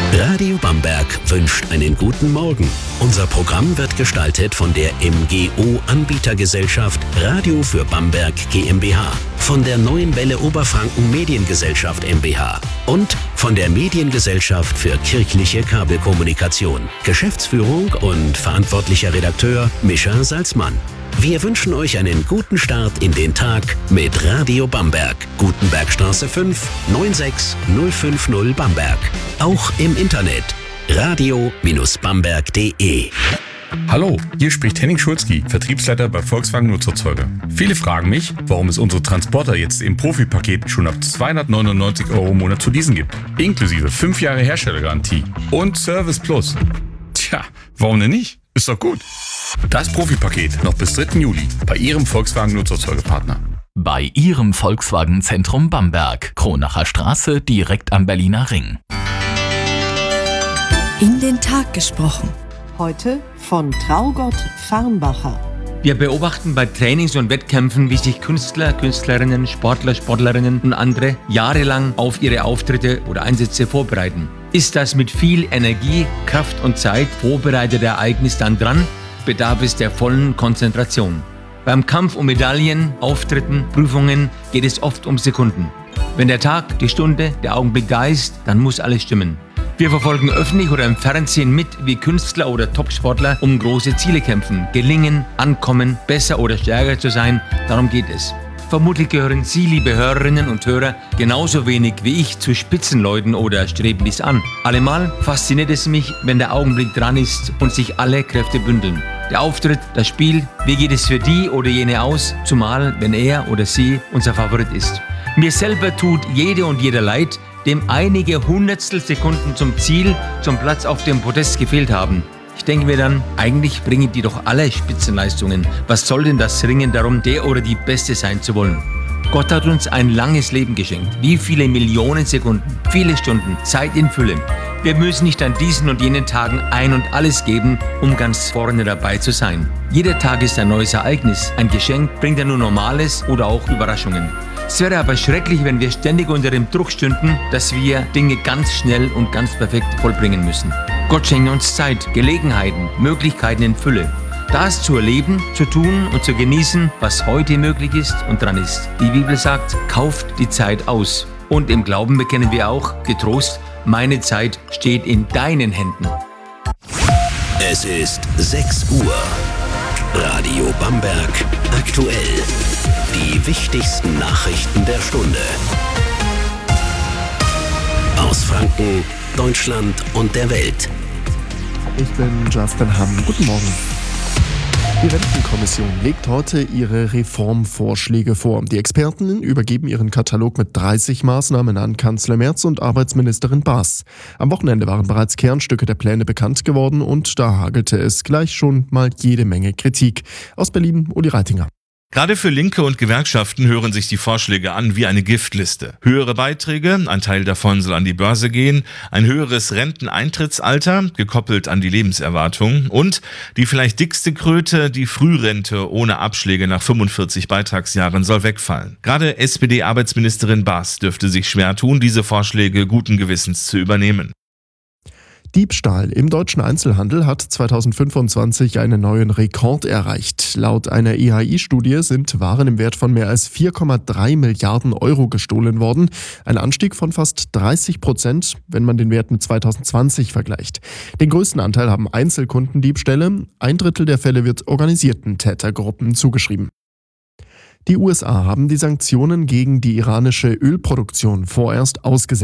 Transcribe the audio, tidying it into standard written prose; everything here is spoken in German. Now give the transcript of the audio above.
Radio Bamberg wünscht einen guten Morgen. Unser Programm wird gestaltet von der MGO Anbietergesellschaft Radio für Bamberg GmbH, von der Neuen Welle Oberfranken Mediengesellschaft MbH und von der Mediengesellschaft für kirchliche Kabelkommunikation. Geschäftsführung und verantwortlicher Redakteur Mischa Salzmann. Wir wünschen euch einen guten Start in den Tag mit Radio Bamberg. Gutenbergstraße 5, 96050 Bamberg. Auch im Internet radio-bamberg.de. Hallo, hier spricht Henning Schulzki, Vertriebsleiter bei Volkswagen Nutzerzeuger. Viele fragen mich, warum es unsere Transporter jetzt im Profipaket schon ab 299 € im Monat zu leasen gibt. Inklusive 5 Jahre Herstellergarantie und Service Plus. Tja, warum denn nicht? Ist doch gut. Das Profipaket noch bis 3. Juli bei Ihrem Volkswagen Nutzerzeugerpartner. Bei Ihrem Volkswagen Zentrum Bamberg, Kronacher Straße, direkt am Berliner Ring. In den Tag gesprochen. Heute von Traugott Farnbacher. Wir beobachten bei Trainings und Wettkämpfen, wie sich Künstler, Künstlerinnen, Sportler, Sportlerinnen und andere jahrelang auf ihre Auftritte oder Einsätze vorbereiten. Ist das mit viel Energie, Kraft und Zeit vorbereitete Ereignis dann dran, bedarf es der vollen Konzentration. Beim Kampf um Medaillen, Auftritten, Prüfungen geht es oft um Sekunden. Wenn der Tag, die Stunde, der Augenblick da ist, dann muss alles stimmen. Wir verfolgen öffentlich oder im Fernsehen mit, wie Künstler oder Topsportler um große Ziele kämpfen, gelingen, ankommen, besser oder stärker zu sein, darum geht es. Vermutlich gehören Sie, liebe Hörerinnen und Hörer, genauso wenig wie ich zu Spitzenleuten oder streben dies an. Allemal fasziniert es mich, wenn der Augenblick dran ist und sich alle Kräfte bündeln. Der Auftritt, das Spiel, wie geht es für die oder jene aus, zumal wenn er oder sie unser Favorit ist. Mir selber tut jede und jeder leid, dem einige Hundertstel Sekunden zum Ziel, zum Platz auf dem Podest gefehlt haben. Ich denke mir dann, eigentlich bringen die doch alle Spitzenleistungen. Was soll denn das Ringen darum, der oder die Beste sein zu wollen? Gott hat uns ein langes Leben geschenkt. Wie viele Millionen Sekunden, viele Stunden, Zeit in Fülle. Wir müssen nicht an diesen und jenen Tagen ein und alles geben, um ganz vorne dabei zu sein. Jeder Tag ist ein neues Ereignis. Ein Geschenk bringt ja nur Normales oder auch Überraschungen. Es wäre aber schrecklich, wenn wir ständig unter dem Druck stünden, dass wir Dinge ganz schnell und ganz perfekt vollbringen müssen. Gott schenkt uns Zeit, Gelegenheiten, Möglichkeiten in Fülle. Das zu erleben, zu tun und zu genießen, was heute möglich ist und dran ist. Die Bibel sagt, kauft die Zeit aus. Und im Glauben bekennen wir auch, getrost, meine Zeit steht in deinen Händen. Es ist 6 Uhr. Radio Bamberg aktuell. Die wichtigsten Nachrichten der Stunde. Aus Franken, Deutschland und der Welt. Ich bin Justin Hamm. Guten Morgen. Die Rentenkommission legt heute ihre Reformvorschläge vor. Die Experten übergeben ihren Katalog mit 30 Maßnahmen an Kanzler Merz und Arbeitsministerin Baas. Am Wochenende waren bereits Kernstücke der Pläne bekannt geworden und da hagelte es gleich schon mal jede Menge Kritik. Aus Berlin, Uli Reitinger. Gerade für Linke und Gewerkschaften hören sich die Vorschläge an wie eine Giftliste. Höhere Beiträge, ein Teil davon soll an die Börse gehen, ein höheres Renteneintrittsalter, gekoppelt an die Lebenserwartung und die vielleicht dickste Kröte, die Frührente ohne Abschläge nach 45 Beitragsjahren soll wegfallen. Gerade SPD-Arbeitsministerin Baas dürfte sich schwer tun, diese Vorschläge guten Gewissens zu übernehmen. Diebstahl im deutschen Einzelhandel hat 2025 einen neuen Rekord erreicht. Laut einer IHI-Studie sind Waren im Wert von mehr als 4,3 Milliarden Euro gestohlen worden. Ein Anstieg von fast 30%, wenn man den Wert mit 2020 vergleicht. Den größten Anteil haben Einzelkundendiebstähle. 1/3 der Fälle wird organisierten Tätergruppen zugeschrieben. Die USA haben die Sanktionen gegen die iranische Ölproduktion vorerst ausgesetzt.